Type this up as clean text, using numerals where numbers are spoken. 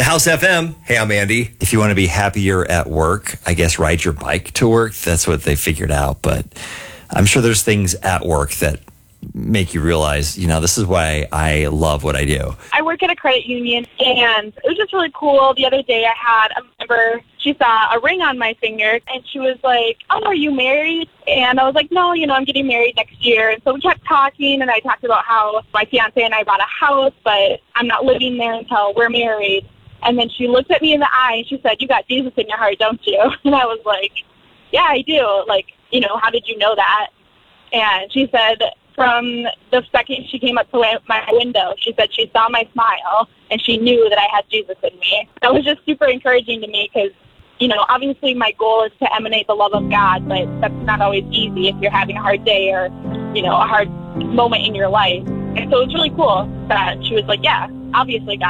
The House FM. Hey, I'm Andy. If you want to be happier at work, I guess ride your bike to work. That's what they figured out. But I'm sure there's things at work that make you realize, this is why I love what I do. I work at a credit union, and it was just really cool. The other day I had a member, she saw a ring on my finger, and she was like, "Oh, are you married?" And I was like, "No, I'm getting married next year." And so we kept talking, and I talked about how my fiance and I bought a house, but I'm not living there until we're married. And then she looked at me in the eye, and she said, "You got Jesus in your heart, don't you?" And I was like, "Yeah, I do. How did you know that?" And she said, from the second she came up to my window, she said she saw my smile and she knew that I had Jesus in me. That was just super encouraging to me because, obviously my goal is to emanate the love of God, but that's not always easy if you're having a hard day or, a hard moment in your life. And so it's really cool that she was like, yeah, obviously God